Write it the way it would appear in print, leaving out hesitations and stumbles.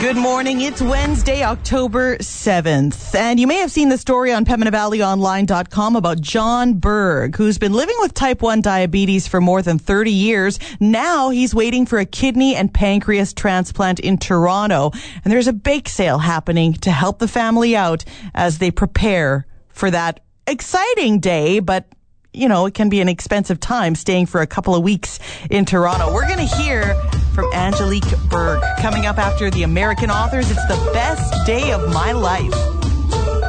Good morning. It's Wednesday, October 7th. And you may have seen the story on PembinaValleyOnline.com about John Berg, who's been living with type 1 diabetes for more than 30 years. Now he's waiting for a kidney and pancreas transplant in Toronto. And there's a bake sale happening to help the family out as they prepare for that exciting day, but you know, it can be an expensive time staying for a couple of weeks in Toronto. We're going to hear from Angelique Berg coming up after the American Authors. It's the best day of my life.